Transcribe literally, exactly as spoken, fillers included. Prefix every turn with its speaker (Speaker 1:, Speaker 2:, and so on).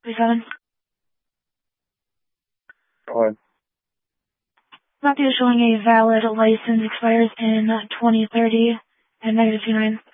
Speaker 1: thirty-seven.
Speaker 2: Go ahead.
Speaker 1: Matthew showing a valid license expires in twenty thirty and negative two nine.